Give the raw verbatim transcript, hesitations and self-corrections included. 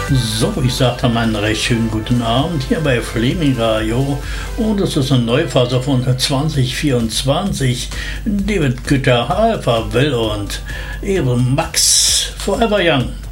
So, ich sagte mal einen recht schönen guten Abend hier bei Flaming Radio und es ist eine Neuphase von zwanzig vierundzwanzig. David Guetta, Alpha Will und eben Max Forever Young.